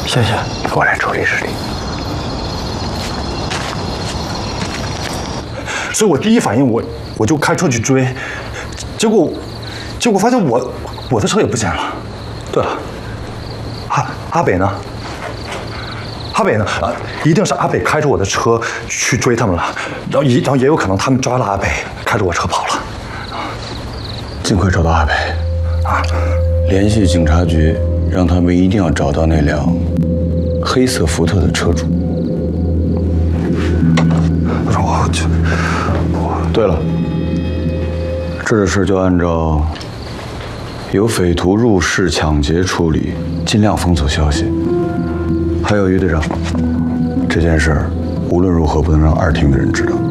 谢谢，我来处理处理。所以我第一反应我就开车去追，结果发现我的车也不见了。对了，阿北呢？阿北呢？一定是阿北开着我的车去追他们了，然后也有可能他们抓了阿北，开着我车跑了。 尽快找到阿北啊！联系警察局，让他们一定要找到那辆黑色福特的车主。对了，这事就按照有匪徒入室抢劫处理，尽量封锁消息。还有于队长，这件事无论如何不能让2厅的人知道。